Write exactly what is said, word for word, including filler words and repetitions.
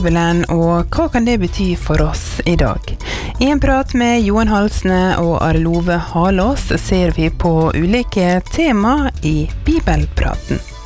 Bibelen, og hva kan det bety for oss i dag? I en prat med Johan Halsne og Arlove Halås ser vi på ulike tema i Bibelpraten.